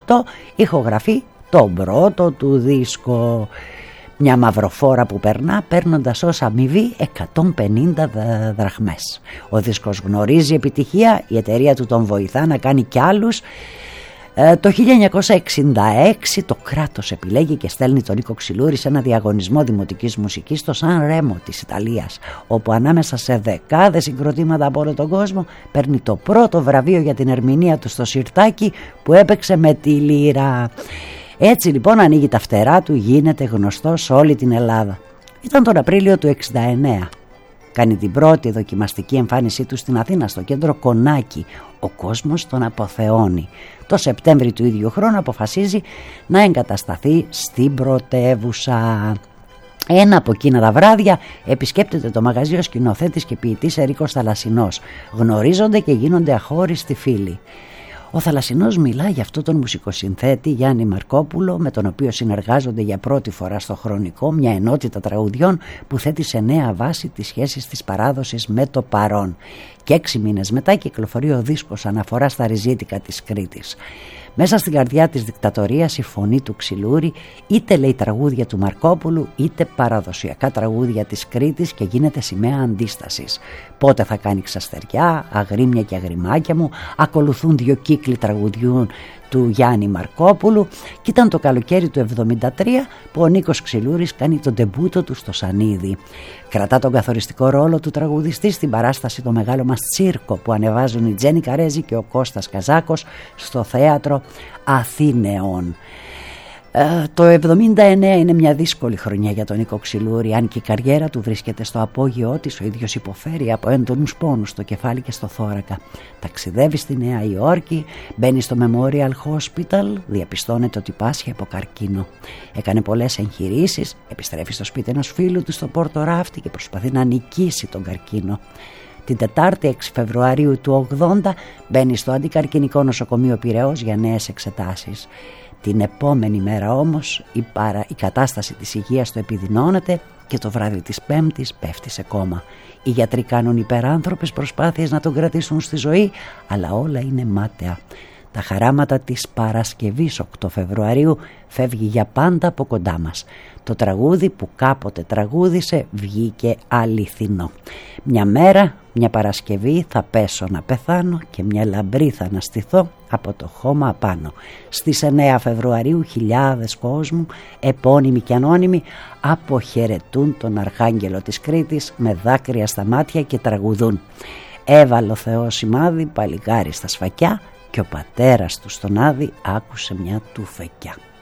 2008 ηχογραφεί τον πρώτο του δίσκο. Μια μαυροφόρα που περνά παίρνοντας ως αμοιβή 150 δραχμές. Ο δίσκος γνωρίζει επιτυχία, η εταιρεία του τον βοηθά να κάνει κι άλλους. Το 1966 το κράτος επιλέγει και στέλνει τον Νίκο Ξυλούρη σε ένα διαγωνισμό δημοτικής μουσικής στο Σαν Ρέμο της Ιταλίας, όπου ανάμεσα σε δεκάδες συγκροτήματα από όλο τον κόσμο παίρνει το πρώτο βραβείο για την ερμηνεία του στο σιρτάκι που έπαιξε με τη λύρα. Έτσι λοιπόν ανοίγει τα φτερά του, γίνεται γνωστός σε όλη την Ελλάδα. Ήταν τον Απρίλιο του 1969. Κάνει την πρώτη δοκιμαστική εμφάνισή του στην Αθήνα, στο κέντρο Κονάκι. Ο κόσμος τον αποθεώνει. Το Σεπτέμβρη του ίδιου χρόνου αποφασίζει να εγκατασταθεί στην πρωτεύουσα. Ένα από εκείνα τα βράδια επισκέπτεται το μαγαζί ο σκηνοθέτης και ποιητής Ερίκος Θαλασσινός. Γνωρίζονται και γίνονται αχώριστοι φίλοι. Ο Θαλασσινός μιλά για αυτόν τον μουσικοσυνθέτη Γιάννη Μαρκόπουλο, με τον οποίο συνεργάζονται για πρώτη φορά στο Χρονικό, μια ενότητα τραγουδιών που θέτει σε νέα βάση τις σχέσεις της παράδοσης με το παρόν. Και 6 μήνες μετά κυκλοφορεί ο δίσκος αναφορά στα ριζίτικα της Κρήτης. Μέσα στην καρδιά της δικτατορίας η φωνή του Ξυλούρη είτε λέει τραγούδια του Μαρκόπουλου είτε παραδοσιακά τραγούδια της Κρήτης και γίνεται σημαία αντίστασης. Πότε θα κάνει ξαστεριά, αγρίμια και αγριμάκια μου, ακολουθούν 2 κύκλοι τραγουδιών του Γιάννη Μαρκόπουλου και ήταν το καλοκαίρι του 1973 που ο Νίκος Ξυλούρης κάνει τον ντεμπούτο του στο Σανίδι. Κρατά τον καθοριστικό ρόλο του τραγουδιστή στην παράσταση «Το Μεγάλο μας Τσίρκο» που ανεβάζουν η Τζέννη Καρέζη και ο Κώστας Καζάκος στο θέατρο Αθήνεων. Το 1979 είναι μια δύσκολη χρονιά για τον Νίκο Ξυλούρη, αν και η καριέρα του βρίσκεται στο απόγειό της. Ο ίδιος υποφέρει από έντονους πόνους στο κεφάλι και στο θώρακα. Ταξιδεύει στη Νέα Υόρκη, μπαίνει στο Memorial Hospital, διαπιστώνεται ότι πάσχει από καρκίνο. Έκανε πολλές εγχειρήσεις, επιστρέφει στο σπίτι ενός φίλου του στο Πόρτο Ράφτη και προσπαθεί να νικήσει τον καρκίνο. Την Τετάρτη 6 Φεβρουαρίου του 80 μπαίνει στο Αντικαρκινικό Νοσοκομείο Πειραιώς για νέες εξετάσεις. Την επόμενη μέρα όμως η κατάσταση της υγείας του επιδεινώνεται και το βράδυ της Πέμπτης πέφτει σε κόμμα. Οι γιατροί κάνουν υπεράνθρωπες προσπάθειες να τον κρατήσουν στη ζωή, αλλά όλα είναι μάταια. Τα χαράματα της Παρασκευής 8 Φεβρουαρίου φεύγει για πάντα από κοντά μας. Το τραγούδι που κάποτε τραγούδισε βγήκε αληθινό. Μια μέρα, μια Παρασκευή θα πέσω να πεθάνω και μια λαμπρή θα αναστηθώ από το χώμα απάνω. Στις 9 Φεβρουαρίου χιλιάδες κόσμου, επώνυμοι και ανώνυμοι, αποχαιρετούν τον Αρχάγγελο της Κρήτης με δάκρυα στα μάτια και τραγουδούν. Έβαλε ο Θεός σημάδι, παλικάρι στα σφακιά και ο πατέρας του στον Άδη άκουσε μια τουφεκιά.